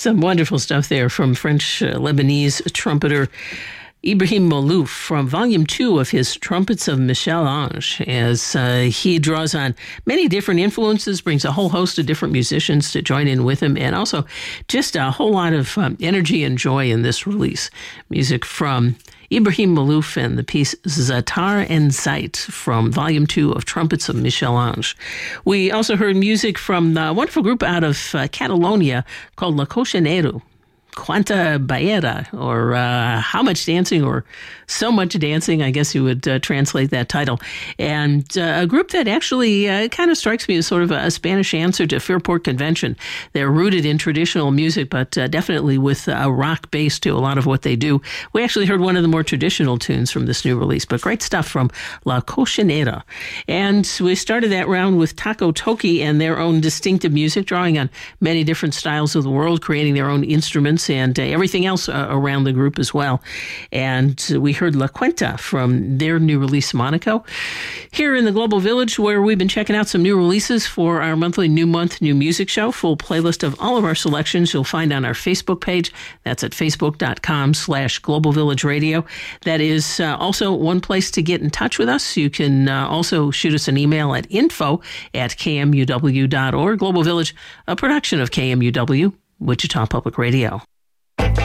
Some wonderful stuff there from French-Lebanese trumpeter Ibrahim Malouf from Volume 2 of his Trumpets of Michel-Ange, as he draws on many different influences, brings a whole host of different musicians to join in with him, and also just a whole lot of energy and joy in this release. Music from Ibrahim Malouf and the piece Zatar and Zeit from Volume 2 of Trumpets of Michel-Ange. We also heard music from a wonderful group out of Catalonia called La Cocinero. Quanta Baera, or How Much Dancing, or So Much Dancing, I guess you would translate that title. And a group that actually kind of strikes me as sort of a Spanish answer to Fairport Convention. They're rooted in traditional music, but definitely with a rock base to a lot of what they do. We actually heard one of the more traditional tunes from this new release, but great stuff from La Cocinera. And we started that round with Taco Toki and their own distinctive music, drawing on many different styles of the world, creating their own instruments and everything else around the group as well. And we heard La Cuenta from their new release, Monaco. Here in the Global Village, where we've been checking out some new releases for our monthly New Month, New Music show. Full playlist of all of our selections you'll find on our Facebook page. That's at facebook.com/Global Village Radio. That is also one place to get in touch with us. You can also shoot us an email at info@kmuw.org. Global Village, a production of KMUW, Wichita Public Radio.